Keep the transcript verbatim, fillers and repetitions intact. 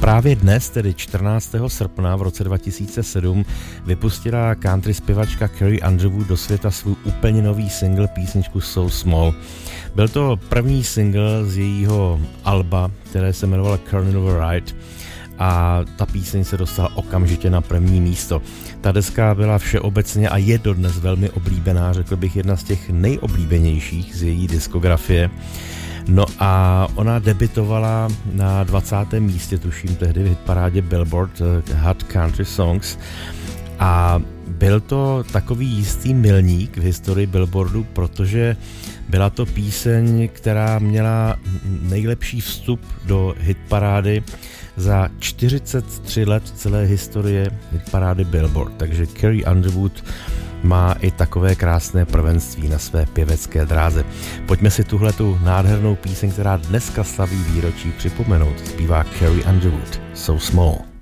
právě dnes, tedy čtrnáctého srpna v roce dva tisíce sedm, vypustila country zpěvačka Carrie Underwood do světa svůj úplně nový single, písničku So Small. Byl to první single z jejího alba, které se jmenovalo Carnival Ride, a ta píseň se dostala okamžitě na první místo. Ta deska byla všeobecně a je dodnes velmi oblíbená, řekl bych jedna z těch nejoblíbenějších z její diskografie. No a ona debitovala na dvacátém místě, tuším tehdy v hitparádě Billboard Hot Country Songs, a byl to takový jistý milník v historii Billboardu, protože byla to píseň, která měla nejlepší vstup do hitparády za čtyřicet tři let celé historie hitparády Billboard. Takže Carrie Underwood má i takové krásné prvenství na své pěvecké dráze. Pojďme si tuhletu nádhernou píseň, která dneska slaví výročí, připomenout. Zpívá Carrie Underwood, So Small.